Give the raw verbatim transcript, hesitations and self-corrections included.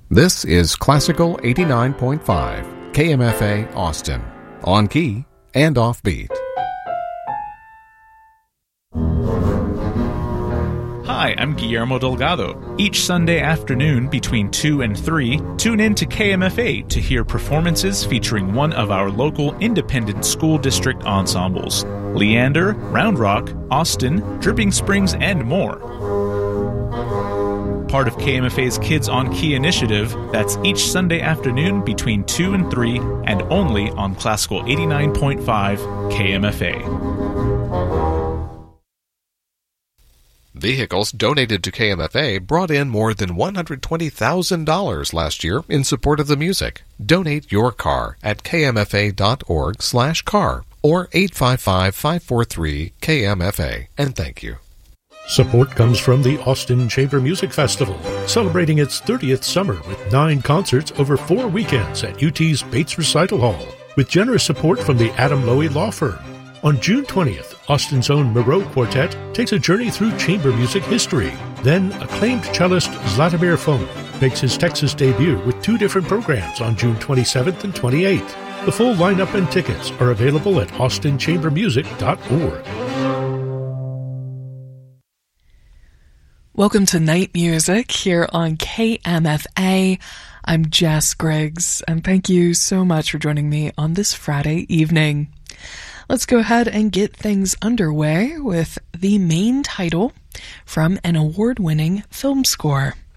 This is Classical eighty-nine point five, K M F A Austin, on key and offbeat. Hi, I'm Guillermo Delgado. Each Sunday afternoon between two and three, tune in to K M F A to hear performances featuring one of our local independent school district ensembles: Leander, Round Rock, Austin, Dripping Springs, and more. Part of K M F A's Kids on Key initiative, that's each Sunday afternoon between two and three, and only on Classical eighty-nine point five K M F A. Vehicles donated to K M F A brought in more than one hundred twenty thousand dollars last year in support of the music. Donate your car at k m f a dot org slash car or eight five five, five four three, K M F A, and thank you. Support comes from the Austin Chamber Music Festival, celebrating its thirtieth summer with nine concerts over four weekends at U T's Bates Recital Hall, with generous support from the Adam Lowy Law Firm. On June twentieth, Austin's own Moreau Quartet takes a journey through chamber music history. Then, acclaimed cellist Zlatomir Fon makes his Texas debut with two different programs on June twenty-seventh and twenty-eighth. The full lineup and tickets are available at austin chamber music dot org. Welcome to Night Music here on K M F A. I'm Jess Griggs, and thank you so much for joining me on this Friday evening. Let's go ahead and get things underway with the main title from an award-winning film score.